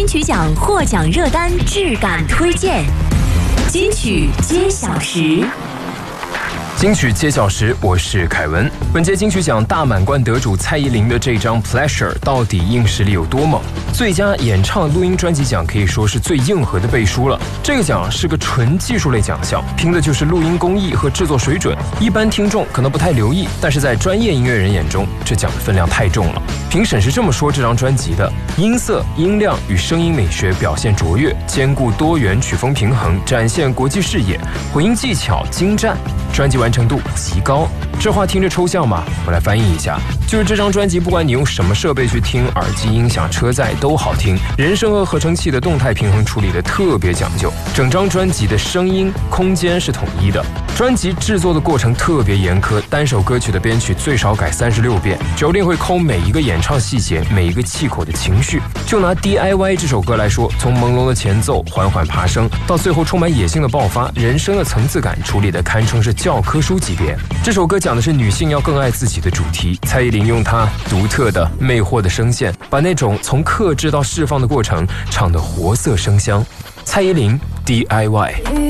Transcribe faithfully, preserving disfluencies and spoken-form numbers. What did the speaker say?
金曲奖获奖热单质感推荐，金曲揭晓时。 金曲揭晓时，我是凯文。本届金曲奖大满贯得主蔡依林的这张 Pleasure 到底硬实力有多猛？最佳演唱录音专辑奖可以说是最硬核的背书了。这个奖是个纯技术类奖项，拼的就是录音工艺和制作水准。一般听众可能不太留意，但是在专业音乐人眼中，这奖的分量太重了。评审是这么说这张专辑的：音色、音量与声音美学表现卓越，兼顾多元曲风平衡，展现国际视野，混音技巧精湛。专辑完成度极高，这话听着抽象吗？我来翻译一下，就是这张专辑不管你用什么设备去听，耳机、音响、车载都好听，人声和合成器的动态平衡处理的特别讲究，整张专辑的声音空间是统一的。专辑制作的过程特别严苛，单首歌曲的编曲最少改三十六遍，九令会抠每一个演唱细节，每一个气口的情绪。就拿 D I Y 这首歌来说，从朦胧的前奏缓缓爬升，到最后充满野性的爆发，人声的层次感处理的堪称是教科书级别。这首歌讲的是女性要更爱自己的主题，蔡依林用她独特的魅惑的声线，把那种从克制到释放的过程唱得活色生香。蔡依林 D I Y。